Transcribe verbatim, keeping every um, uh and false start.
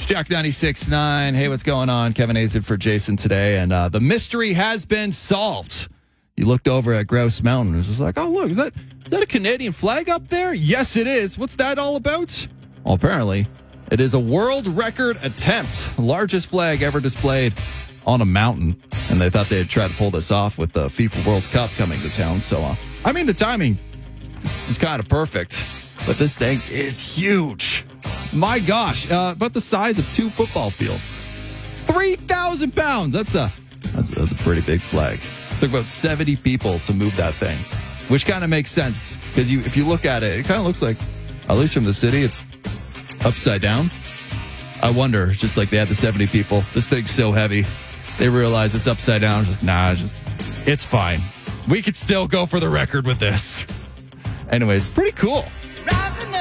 Jack ninety-six point nine. Hey, what's going on? Kevin Azid for Jason today. And uh, the mystery has been solved. You looked over at Grouse Mountain. It was just like, oh, look, is that is that a Canadian flag up there? Yes, it is. What's that all about? Well, apparently, it is a world record attempt. Largest flag ever displayed on a mountain. And they thought they'd try to pull this off with the FIFA World Cup coming to town. So, uh, I mean, the timing is, is kind of perfect. But this thing is huge. My gosh, uh, about the size of two football fields. three thousand pounds. That's a, that's, that's a pretty big flag. It took about seventy people to move that thing, which kind of makes sense because you, if you look at it, it kind of looks like, at least from the city, it's upside down. I wonder, just like they had the seventy people, this thing's so heavy, they realize it's upside down. Just, nah, just, it's fine. We could still go for the record with this. Anyways, pretty cool.